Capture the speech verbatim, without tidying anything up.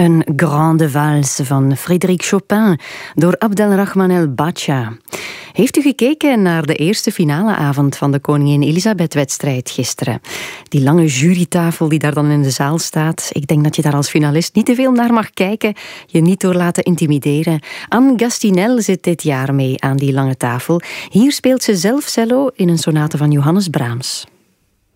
Een grande valse van Frédéric Chopin door Abdelrahman El-Bacha. Heeft u gekeken naar de eerste finaleavond van de Koningin Elisabeth-wedstrijd gisteren? Die lange jurytafel die daar dan in de zaal staat. Ik denk dat je daar als finalist niet te veel naar mag kijken. Je niet door laten intimideren. Anne Gastinel zit dit jaar mee aan die lange tafel. Hier speelt ze zelf cello in een sonate van Johannes Brahms.